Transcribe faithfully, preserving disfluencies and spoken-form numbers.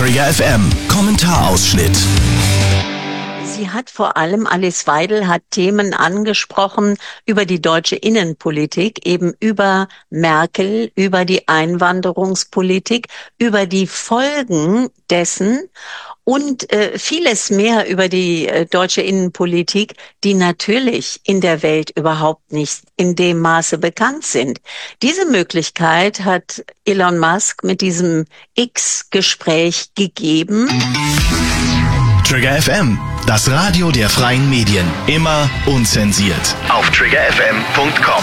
Trigger F M Kommentarausschnitt. Sie hat vor allem, Alice Weidel hat Themen angesprochen über die deutsche Innenpolitik, eben über Merkel, über die Einwanderungspolitik, über die Folgen dessen und äh, vieles mehr über die äh, deutsche Innenpolitik, die natürlich in der Welt überhaupt nicht in dem Maße bekannt sind. Diese Möglichkeit hat Elon Musk mit diesem X-Gespräch gegeben. Trigger F M, das Radio der freien Medien. Immer unzensiert. Auf trigger f m punkt com.